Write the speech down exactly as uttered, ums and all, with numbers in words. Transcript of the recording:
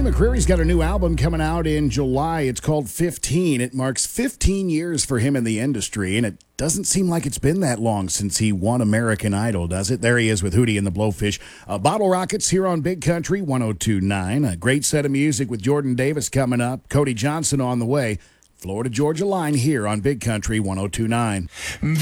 McCreary's got a new album coming out in July. It's called fifteen. It marks fifteen years for him in the industry, and it doesn't seem like it's been that long since he won American Idol, does it? There he is with Hootie and the Blowfish. Uh, Bottle Rockets here on Big Country one oh two point nine. A great set of music with Jordan Davis coming up. Cody Johnson on the way. Florida Georgia line here on Big Country one oh two point nine.